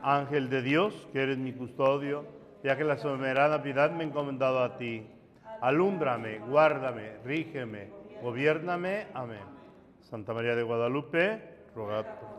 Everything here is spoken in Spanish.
Ángel de Dios, que eres mi custodio, ya que la soberana piedad me he encomendado a ti. Alúmbrame, guárdame, rígeme, gobiérname. Amén. Santa María de Guadalupe, rogad por